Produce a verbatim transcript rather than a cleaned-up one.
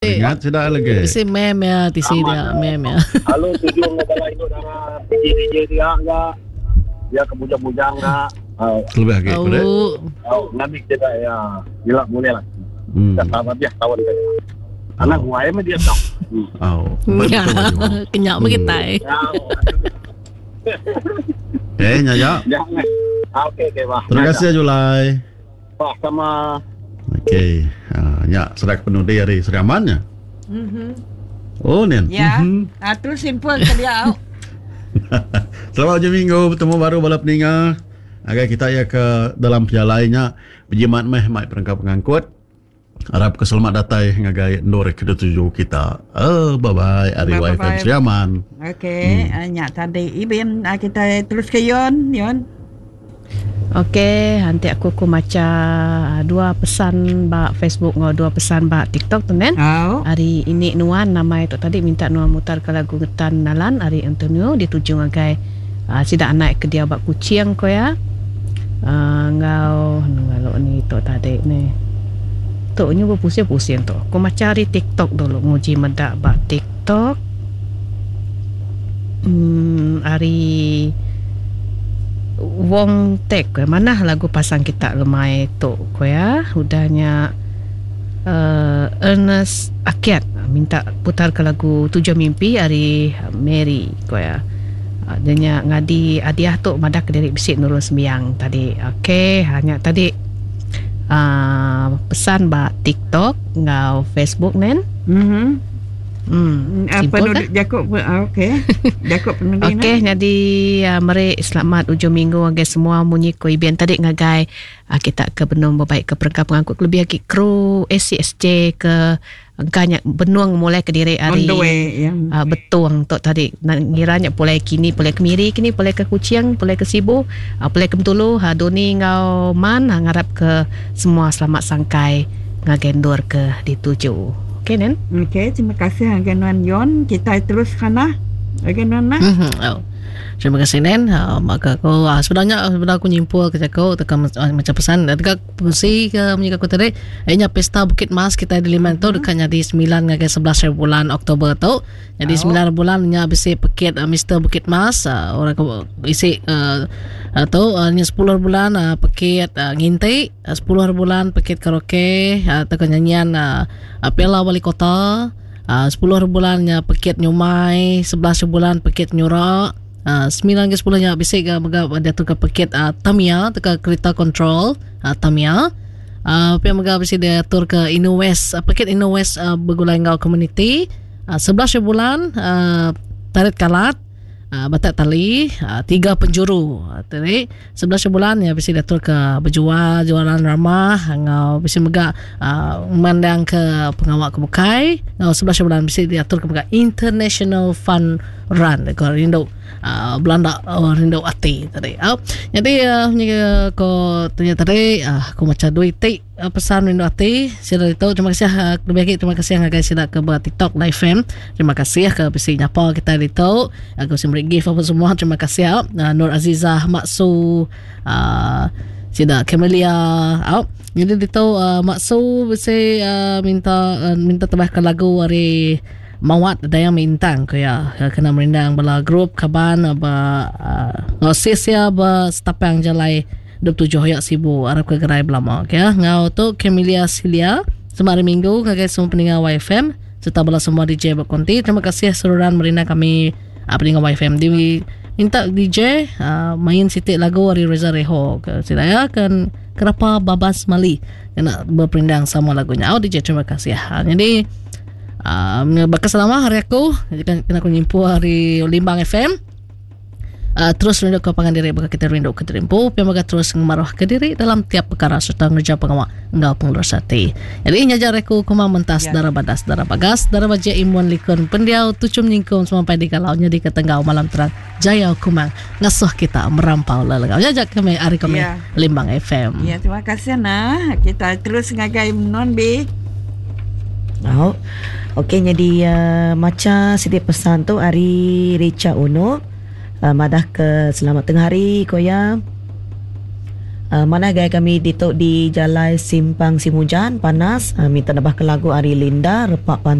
Ingat sudah lagi. Mesti mem ya, tisi dia mem ya. Halo tujuh kalau itu darah D J D J dia enggak. Dia kebujang-bujang enggak. Lebih lagi. Oh. Oh, ngamik dia ya. Gila boleh lah. Hmm. Tak tahu dia tahu dia. Anak gua emang dia tahu. Oh. Ya, kenyak kita. Eh, Nyaya. Jangan. Okey, okey, Pak. Terima kasih Julai. Pak sama. Okey. Ah, ya, sudah penuh dia hari sudah amannya. Mhm. Oh, Nen. Ya. Mhm. Ah, terus simple ke dia. Selamat hujung minggu bertemu baru balap ninga. Agar kita ya ke dalam piala lainnya berjimat meh mai perangkap pengangkut. Harap ke selamat datang ngagai ndor ke tujuh kita. Oh, bye bye. Ari Bye-bye. Wi-Fi Siaman. Okey, hmm. Nyak tadi Ibin ah, kita terus ke Yon, Yon. Okey, nanti aku ku maca dua pesan ba Facebook ngau dua pesan ba TikTok tu nen. Oh. Hari ini Nuan nama itu tadi minta Nuan mutar ke lagu Getan Nalan Ari Antonio dituju ngagai uh, sida anak ke dia bak kucing ko ya. Uh, ngau ngalo ni tu tadi ni. Tu nyu berpusing-pusing tu. Aku maca hari TikTok dulu nguji medak bak TikTok. Hmm, hari Wong Tek mana lagu pasang kita lemai tu ko ya udahnya uh, Ernest Akyat minta putar ke lagu Tujuh Mimpi hari Mary ko ya adanya ngadi hadiah tu madak ke diri bisik Nurul Sembiang tadi. Okey hanya tadi uh, pesan ba TikTok ngau Facebook nen. Mhm. Hmm, apa nu Jakob ah, okey. Jakob penuh dia. Okey jadi uh, mari selamat ujung minggu ngagai semua munyi ko ibian tadi ngagai uh, kita ke benung baik ke perangkap pengangkut lebih lagi kru S C S J ke angkanya benuang mulai ke diri hari ya. uh, betuang tu tadi ngiranya boleh kini boleh ke Miri kini boleh ke Kuching boleh ke Sibu uh, boleh ke Bentulu ha doni ngau man ha, ngarap ke semua selamat sangkai ngagendor ke dituju. Okey nen. Okey, terima kasih Nuan Yon. Kita terus kana. Okey Nuan nah. Mm-hmm. Oh. Terima kasih Nen. Uh, maka aku uh, sebenarnya sebenarnya aku nyimpul ke kau tekan uh, macam pesan dekat fungsi ke menyika aku tadi ianya pesta Bukit Mas kita di lima tu dekat jadi sembilan ngagai sebelas bulan Oktober tu. Jadi sembilan bulan nya bisi paket uh, Mister Bukit Mas uh, orang isi uh, atau uh, nya sepuluh bulan uh, paket uh, ngintai uh, sepuluh bulan paket karaoke uh, tekan nyanyian uh, Piala Wali Kota uh, sepuluh bulannya paket nyumai sebelas bulan paket nyurak uh, sembilan ke sepuluh nya bisik uh, ada tu ke paket uh, Tamiya tu ke kereta kontrol uh, Tamiya uh, pi maga bisik dia tur ke Innowest uh, paket Innowest uh, Begulai Ngau Community uh, sebelas bulan uh, tarit kalat Uh, batak tali uh, tiga penjuru uh, tadi sebelas bulan ya bisa datur ke berjual jualan ramah ngau bisa mega uh, memandang ke pengawak kebukai ngau sebelas bulan bisa diatur ke mega International Fun Run ko rindu uh, Belanda uh, rindu ati tadi uh, jadi uh, ni ko ternyata tadi uh, ko macam duit ti uh, pesan rindu ati sila itu terima kasih uh, lebih lagi terima kasih guys sila ke TikTok live fam terima kasih ke bisi nyapa kita itu aku sembri gift apa semua terima kasih uh, Nur Azizah Maksu uh, sida Camelia out jadi itu uh, Maksu bisi uh, minta uh, minta tambahkan lagu hari Mawat daya mintang kaya kena merindang bala grup kaban ba uh, ngosis ya ba stapang jalai dua puluh tujuh hoyak sibu Arab ke gerai belama kaya ngau tu Camelia Silia semari minggu ngagai semua pendengar Y F M serta bala semua D J berkonti terima kasih seluruhan merindang kami uh, pendengar Y F M di minta D J uh, main sitik lagu dari Reza Reho ke saya kan kenapa Babas Mali kena berperindang sama lagunya oh D J terima kasih ya jadi Um, bakas selama hari aku jadi kena aku nyimpu hari Limbang F M uh, terus rindu ke pangandiri baka kita rindu ke terimpu piamaga terus ngemaruh ke diri dalam tiap perkara serta ngerja pengawa enggak penglurusati jadi nyajar aku kuma mentas ya. Dara badas dara bagas dara baja imuan likun pendiau tucum nyingkum sampai di kalaunya di ketenggau malam terang jaya kumang ngasuh kita merampau lelagau jajak kami hari kami ya. Limbang F M ya terima kasih nah kita terus ngagai non B oh. Okey jadi uh, macam sedih pesan tu hari Richa Uno uh, madah ke selamat tengah hari koya Uh, mana gaya kami di di Jalai Simpang Simujan panas uh, minta nabah ke lagu Ari Linda repak